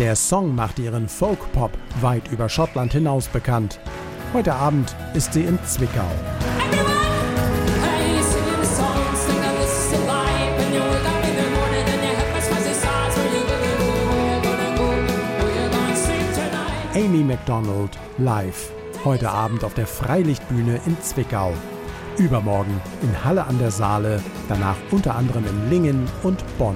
Der Song machte ihren Folk-Pop weit über Schottland hinaus bekannt. Heute Abend ist sie in Zwickau. Amy Macdonald live. Heute Abend auf der Freilichtbühne in Zwickau. Übermorgen in Halle an der Saale, danach unter anderem in Lingen und Bonn.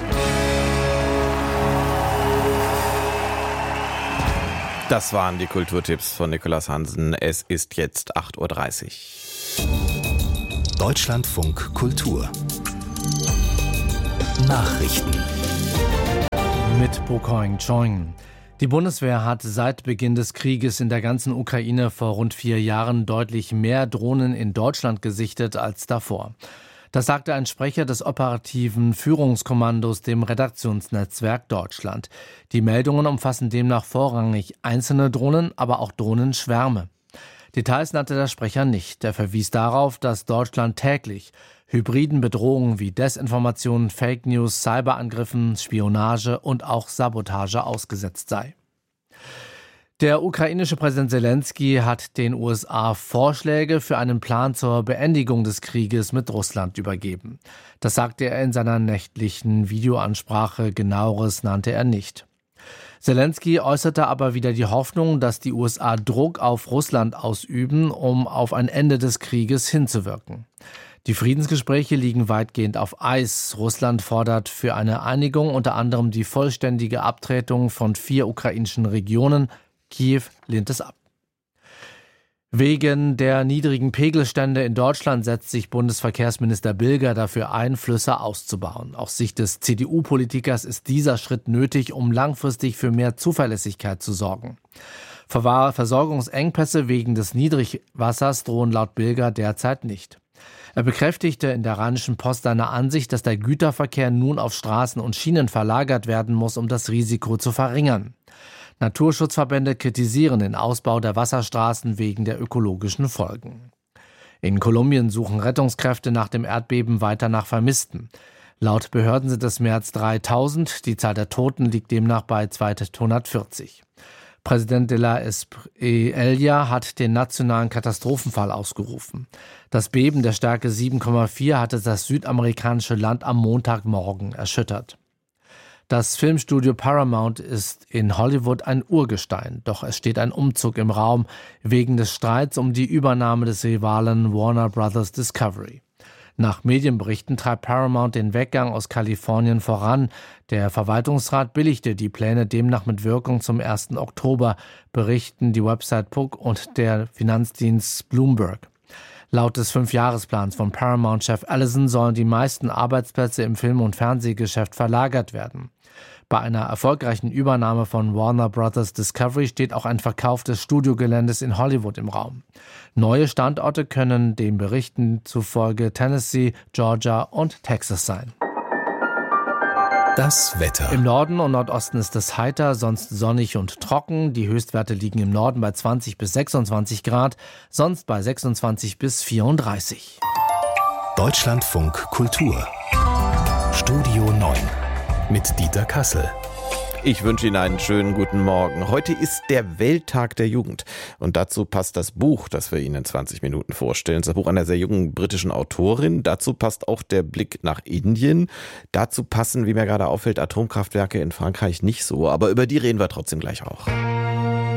Das waren die Kulturtipps von Nicolas Hansen. Es ist jetzt 8.30 Uhr. Deutschlandfunk Kultur. Nachrichten. Mit Bokoing Choing. Die Bundeswehr hat seit Beginn des Krieges in der ganzen Ukraine vor rund 4 Jahren deutlich mehr Drohnen in Deutschland gesichtet als davor. Das sagte ein Sprecher des operativen Führungskommandos dem Redaktionsnetzwerk Deutschland. Die Meldungen umfassen demnach vorrangig einzelne Drohnen, aber auch Drohnenschwärme. Details nannte der Sprecher nicht. Er verwies darauf, dass Deutschland täglich hybriden Bedrohungen wie Desinformation, Fake News, Cyberangriffen, Spionage und auch Sabotage ausgesetzt sei. Der ukrainische Präsident Zelensky hat den USA Vorschläge für einen Plan zur Beendigung des Krieges mit Russland übergeben. Das sagte er in seiner nächtlichen Videoansprache, Genaueres nannte er nicht. Zelensky äußerte aber wieder die Hoffnung, dass die USA Druck auf Russland ausüben, um auf ein Ende des Krieges hinzuwirken. Die Friedensgespräche liegen weitgehend auf Eis. Russland fordert für eine Einigung unter anderem die vollständige Abtretung von 4 ukrainischen Regionen. Kiew lehnt es ab. Wegen der niedrigen Pegelstände in Deutschland setzt sich Bundesverkehrsminister Bilger dafür ein, Flüsse auszubauen. Aus Sicht des CDU-Politikers ist dieser Schritt nötig, um langfristig für mehr Zuverlässigkeit zu sorgen. Versorgungsengpässe wegen des Niedrigwassers drohen laut Bilger derzeit nicht. Er bekräftigte in der Rheinischen Post seine Ansicht, dass der Güterverkehr nun auf Straßen und Schienen verlagert werden muss, um das Risiko zu verringern. Naturschutzverbände kritisieren den Ausbau der Wasserstraßen wegen der ökologischen Folgen. In Kolumbien suchen Rettungskräfte nach dem Erdbeben weiter nach Vermissten. Laut Behörden sind es mehr als 3000, die Zahl der Toten liegt demnach bei 240. Präsident de la Espriella hat den nationalen Katastrophenfall ausgerufen. Das Beben der Stärke 7,4 hatte das südamerikanische Land am Montagmorgen erschüttert. Das Filmstudio Paramount ist in Hollywood ein Urgestein, doch es steht ein Umzug im Raum wegen des Streits um die Übernahme des Rivalen Warner Bros. Discovery. Nach Medienberichten treibt Paramount den Weggang aus Kalifornien voran. Der Verwaltungsrat billigte die Pläne demnach mit Wirkung zum 1. Oktober, berichten die Website Puck und der Finanzdienst Bloomberg. Laut des 5-Jahresplans von Paramount-Chef Ellison sollen die meisten Arbeitsplätze im Film- und Fernsehgeschäft verlagert werden. Bei einer erfolgreichen Übernahme von Warner Bros. Discovery steht auch ein Verkauf des Studiogeländes in Hollywood im Raum. Neue Standorte können den Berichten zufolge Tennessee, Georgia und Texas sein. Das Wetter. Im Norden und Nordosten ist es heiter, sonst sonnig und trocken. Die Höchstwerte liegen im Norden bei 20 bis 26 Grad, sonst bei 26 bis 34. Deutschlandfunk Kultur. Studio 9 mit Dieter Kassel. Ich wünsche Ihnen einen schönen guten Morgen. Heute ist der Welttag der Jugend und dazu passt das Buch, das wir Ihnen in 20 Minuten vorstellen. Das Buch einer sehr jungen britischen Autorin. Dazu passt auch der Blick nach Indien. Dazu passen, wie mir gerade auffällt, Atomkraftwerke in Frankreich nicht so, aber über die reden wir trotzdem gleich auch.